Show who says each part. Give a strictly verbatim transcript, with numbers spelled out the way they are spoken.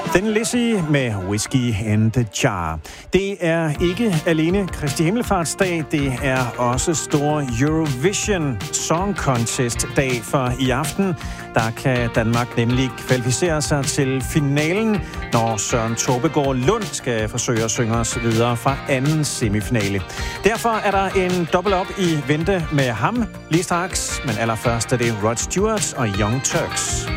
Speaker 1: Thin Lizzy med Whiskey in the Jar. Det er ikke alene Kristi Himmelfartsdag, det er også stor Eurovision Song Contest dag, for i aften der kan Danmark nemlig kvalificere sig til finalen, når Søren Tåbegaard Lund skal forsøge at synge os videre fra anden semifinale. Derfor er der en dobbelt op i vente med ham lige straks, men allerførst er det Rod Stewart og Young Turks.